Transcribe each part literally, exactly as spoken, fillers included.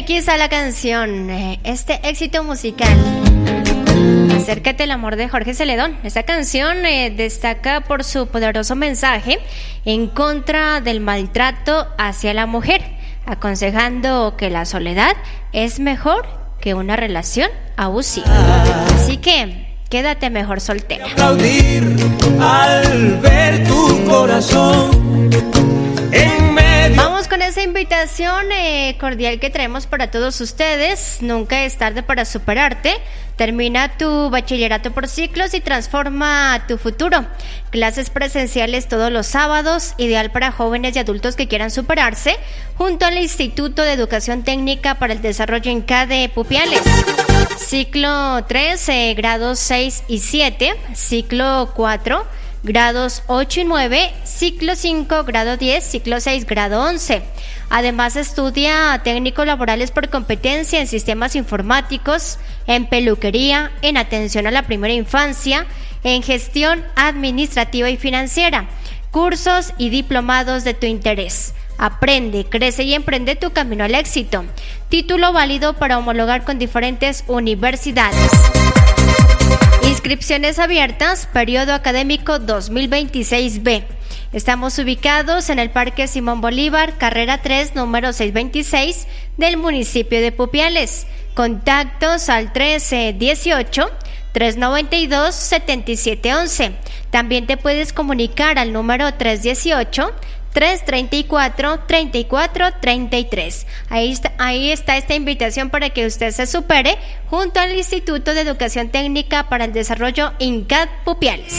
aquí está la canción, este éxito musical. Acércate al amor de Jorge Celedón. Esta canción eh, destaca por su poderoso mensaje en contra del maltrato hacia la mujer, aconsejando que la soledad es mejor que una relación abusiva. Así que quédate mejor soltera. Aplaudir al ver tu corazón en medio. Vamos con esa invitación eh, cordial que traemos para todos ustedes. Nunca es tarde para superarte. Termina tu bachillerato por ciclos y transforma tu futuro. Clases presenciales todos los sábados, ideal para jóvenes y adultos que quieran superarse, junto al Instituto de Educación Técnica para el Desarrollo INCA de Pupiales. Ciclo tres, eh, grados seis y siete. Ciclo cuatro, grados ocho y nueve. Ciclo cinco, grado diez. Ciclo seis, grado once. Además estudia técnicos laborales por competencia en sistemas informáticos, en peluquería, en atención a la primera infancia, en gestión administrativa y financiera, cursos y diplomados de tu interés. Aprende, crece y emprende tu camino al éxito. Título válido para homologar con diferentes universidades. Inscripciones abiertas, periodo académico dos mil veintiséis B. Estamos ubicados en el Parque Simón Bolívar, carrera tres, número seiscientos veintiséis del municipio de Pupiales. Contactos al trece dieciocho, trescientos noventa y dos, setenta y siete once. También te puedes comunicar al número trescientos dieciocho, trescientos treinta y cuatro, treinta y cuatro treinta y tres. Ahí está, ahí está esta invitación para que usted se supere junto al Instituto de Educación Técnica para el Desarrollo INCAD Pupiales.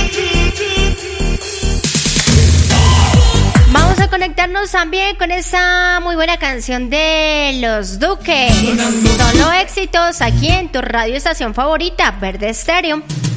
Vamos a conectarnos también con esa muy buena canción de Los Duques. Solo éxitos aquí en tu radio estación favorita, Verde Estéreo.